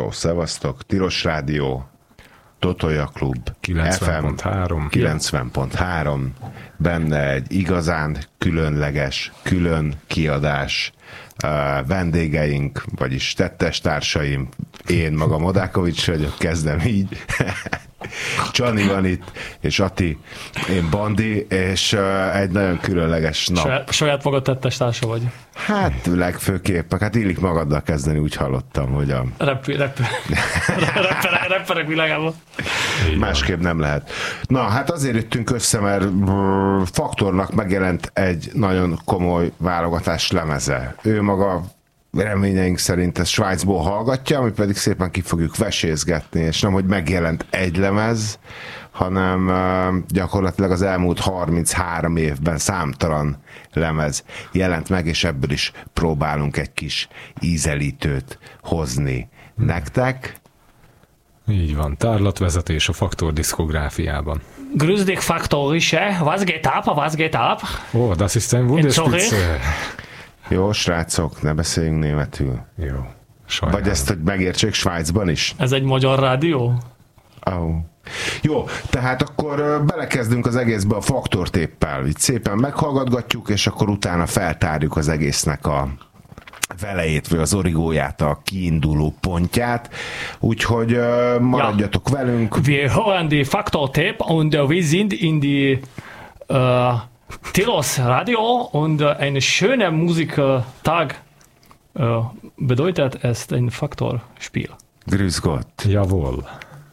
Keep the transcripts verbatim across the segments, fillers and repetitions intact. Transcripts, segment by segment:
Show, szevasztok, Tilos Rádió, Totoja Klub, kilencven pont három, kilencven pont három, benne egy igazán különleges, külön kiadás, uh, vendégeink, vagyis tettestársaim, én magam Odákovics vagyok, kezdem így, Csani van itt, és Ati, én Bandi, és uh, egy nagyon különleges nap. Saját, saját magad tettestársa vagy? Hát legfőképp, hát illik magaddal kezdeni, úgy hallottam, hogy a... Rep, rep, repperek, repperek világában. Másképp nem lehet. Na, hát azért jöttünk össze, mert Faktornak megjelent egy nagyon komoly válogatás lemeze. Ő maga reményeink szerint ezt Svájcból hallgatja, mi pedig szépen ki fogjuk vesézgetni, és nem, hogy megjelent egy lemez, hanem gyakorlatilag az elmúlt harminchárom évben számtalan lemez jelent meg, és ebből is próbálunk egy kis ízelítőt hozni nektek. Így van, tárlatvezetés a Faktor diszkográfiában. Grüß dich, Faktorische. Was geht ab? Was geht ab? Ó, das ist ein Wunderspitze. Jó, srácok, ne beszéljünk németül. Jó. Sajnálom. Vagy ezt, hogy megértsék Svájcban is? Ez egy magyar rádió? Oh. Jó, tehát akkor belekezdünk az egészbe a faktortéppel. Így szépen meghallgatgatjuk, és akkor utána feltárjuk az egésznek a velejét, vagy az origóját, a kiinduló pontját. Úgyhogy uh, maradjatok ja. velünk. Wir hören die Faktortape und uh, wir sind in die uh, Tilos Radio und uh, ein schöner Musiktag uh, bedeutet es ein Faktorspiel. Grüß Gott. Jawohl.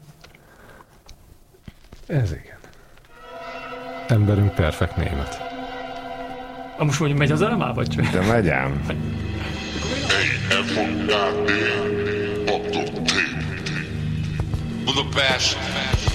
Ez igen. Emberünk perfekt német. Most mondjuk megy az elem vagy csak? De megyem. Hey, F O K D, Faktor Tape. For the best.